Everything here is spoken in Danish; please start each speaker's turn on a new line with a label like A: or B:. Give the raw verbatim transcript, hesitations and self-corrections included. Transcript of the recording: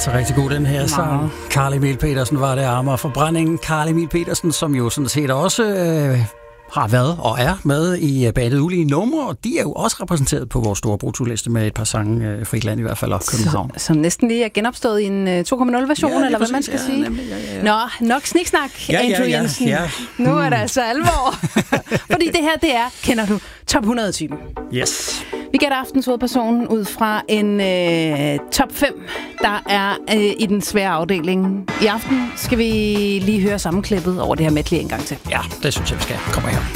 A: altså rigtig god, den her sang. Carl Emil Petersen var det, Amager Forbrænding. Carl Emil Petersen, som jo sådan set også øh, har været og er med i bandet Ulige Numre, og de er jo også repræsenteret på vores store brutoliste med et par sange, øh, Fritland i hvert fald, og København.
B: Som, som næsten lige er genopstået i en uh, to punkt nul-version, ja, eller hvad man skal ja, sige. Nemlig, ja, ja, ja. Nå, nok sniksnak,
A: ja,
B: Andrew
A: ja, ja,
B: Jensen.
A: ja.
B: Nu er det altså alvor. Fordi det her, det er, kender du, top hundrede-typen.
A: Yes.
B: Vi gætter aftens hovedperson ud fra en øh, top fem, der er øh, i den svære afdeling. I aften skal vi lige høre sammenklippet over det her medley en gang til.
A: Ja, det synes jeg, vi skal. Kommer her.